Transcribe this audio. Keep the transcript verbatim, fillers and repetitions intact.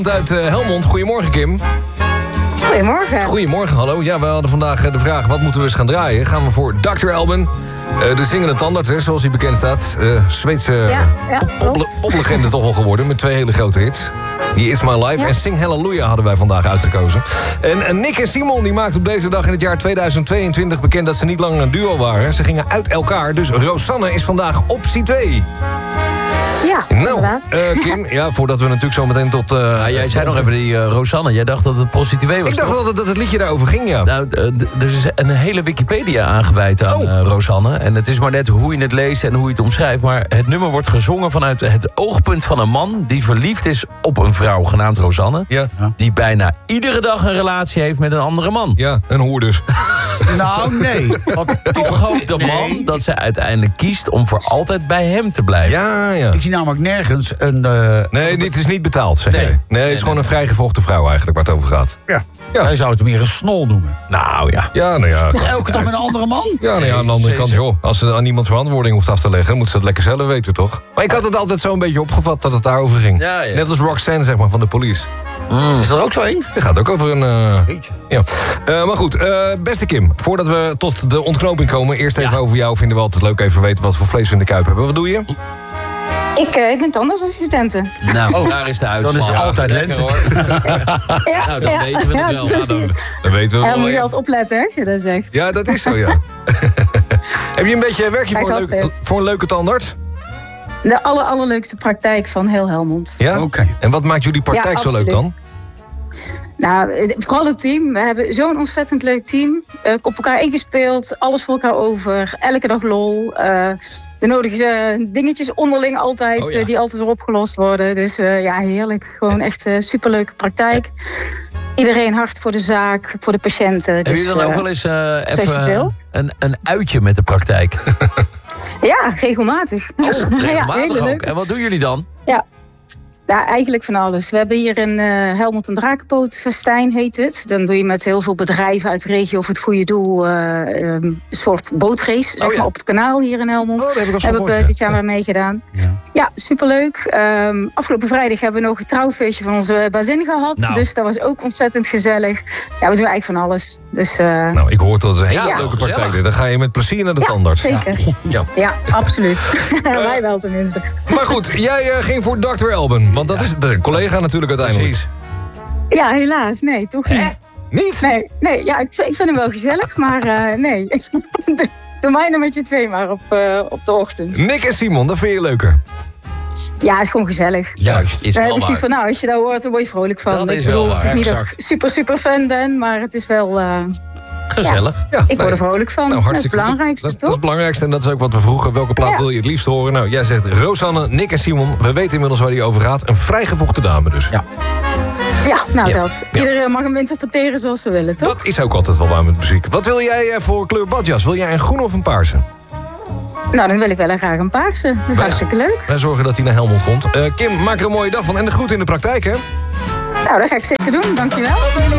Uit uh, Helmond. Goedemorgen, Kim. Goedemorgen. Goedemorgen, hallo. Ja, we hadden vandaag de vraag, wat moeten we eens gaan draaien? Gaan we voor dokter Alban, uh, de zingende tandarts, hè, zoals hij bekend staat. Uh, Zweedse ja, ja, pop, pop, poplegende toch al geworden, met twee hele grote hits. Die It's My Life ja. en Sing Hallelujah hadden wij vandaag uitgekozen. En, en Nick en Simon die maakten op deze dag in het jaar tweeduizend tweeëntwintig bekend dat ze niet langer een duo waren. Ze gingen uit elkaar, dus Rosanne is vandaag optie twee. Ja, nou, uh, Kim, ja, voordat we natuurlijk zo meteen tot... Uh, ja, jij zei nog even die uh, Rosanne. Jij dacht dat het prostituee was, Ik dacht toch? dat het, dat het liedje daarover ging, ja. Nou, uh, er is een hele Wikipedia aangeweid aan uh, Rosanne. En het is maar net hoe je het leest en hoe je het omschrijft. Maar het nummer wordt gezongen vanuit het oogpunt van een man... die verliefd is op een vrouw, genaamd Rosanne. Ja. Die bijna iedere dag een relatie heeft met een andere man. Ja, een hoer dus. Nou, nee. Want toch hoopt de man nee. dat ze uiteindelijk kiest om voor altijd bij hem te blijven. Ja, ja. Ik zie namelijk nergens een... Uh, nee, dit is niet betaald, zeg nee. nee. nee, het is gewoon een vrijgevochten vrouw eigenlijk waar het over gaat. Ja. Ja. Hij zou het meer een snol noemen. Nou ja. Ja, nou ja. Elke dag met een andere man? Ja, nou ja, aan de andere kant, joh. Als ze aan niemand verantwoording hoeft af te leggen, moet ze het lekker zelf weten, toch? Maar ik had het altijd zo een beetje opgevat dat het daarover ging. Ja, ja. Net als Roxanne, zeg maar, van de Police. Mm. Is er ook zo één? Het gaat ook over een... Uh... Ja. Uh, maar goed, uh, beste Kim, voordat we tot de ontknoping komen... eerst even ja. over jou, vinden we altijd leuk even weten wat voor vlees we in de kuip hebben. Wat doe je? Ik, uh, ik ben tandartsassistente. Nou, oh, daar is de uitslag. Dan is het ja, altijd lente, hoor. Ja, nou, dan ja, weten we het ja, wel. Ja, dan, dan weten we ja, wel. moet je altijd opletten, hè, als je dat zegt. Ja, dat is zo, ja. Heb je een beetje, werk je voor een, leuke, voor een leuke tandarts? De aller, allerleukste praktijk van heel Helmond. Ja? Oké. Okay. En wat maakt jullie praktijk ja, zo leuk dan? Nou, vooral het team. We hebben zo'n ontzettend leuk team. Uh, op elkaar ingespeeld, alles voor elkaar over. Elke dag lol. Uh, de nodige uh, dingetjes onderling altijd, oh ja. uh, die altijd weer opgelost worden. Dus uh, ja, heerlijk. Gewoon echt uh, superleuke praktijk. Iedereen hard voor de zaak, voor de patiënten. Hebben dus, jullie dan uh, ook wel eens uh, even een, een uitje met de praktijk? Ja, regelmatig. Oh, regelmatig ja, ook. En wat doen jullie dan? Ja. Ja, eigenlijk van alles. We hebben hier een uh, Helmond en Drakenpootfestijn, heet het. Dan doe je met heel veel bedrijven uit de regio voor het goede doel... Uh, een soort bootrace zeg oh, ja. maar, op het kanaal hier in Helmond. Oh, daar heb ik hebben we dit jaar maar meegedaan. Ja, ja superleuk. Um, afgelopen vrijdag hebben we nog een trouwfeestje van onze bazin gehad. Nou. Dus dat was ook ontzettend gezellig. Ja, we doen eigenlijk van alles. Dus, uh, nou, ik hoor dat het een hele ja, leuke gezellig. praktijk is. Dan ga je met plezier naar de ja, tandarts. Zeker. Ja, ja. ja absoluut. Uh, Wij wel tenminste. Maar goed, jij uh, ging voor dokter Alban. Want dat ja. is de collega natuurlijk uiteindelijk. Precies. Ja, helaas. Nee, toch niet. Hè? Niet? Nee, nee ja, ik, ik vind hem wel gezellig, maar uh, nee. Doe mij nummertje twee maar op, uh, op de ochtend. Nick en Simon, dat vind je leuker? Ja, het is gewoon gezellig. Juist, is uh, wel waar. Van, nou, als je dat hoort, dan word je vrolijk van. Dat ik is bedoel, wel het is waar, niet exact. dat ik super, super fan ben, maar het is wel... Uh, Gezellig. Ja, ja, ik word er vrolijk van. Nou, hartstikke dat is het belangrijkste, dat, toch? Dat is het belangrijkste en dat is ook wat we vroegen. Welke plaat ja. wil je het liefst horen? Nou, jij zegt Rosanne, Nick en Simon. We weten inmiddels waar die over gaat. Een vrijgevochten dame dus. Ja. Ja, nou ja. dat. Ja. Iedereen mag hem interpreteren zoals ze willen, toch? Dat is ook altijd wel waar met muziek. Wat wil jij voor kleur badjas? Wil jij een groen of een paarse? Nou, dan wil ik wel graag een paarse. Dat is wij, hartstikke leuk. Wij zorgen dat hij naar Helmond komt. Uh, Kim, maak er een mooie dag van en de groet in de praktijk, hè? Nou, dat ga ik zeker doen. Dankjewel.